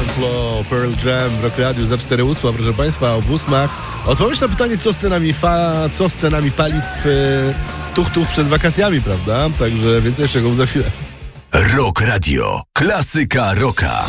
Flow, Pearl Jam w Rock Radio za 4:08, proszę Państwa, o 8:00. Odpowiedź na pytanie, co scenami pali w tuch przed wakacjami, prawda? Także więcej szczegółów za chwilę. Rock Radio. Klasyka rocka.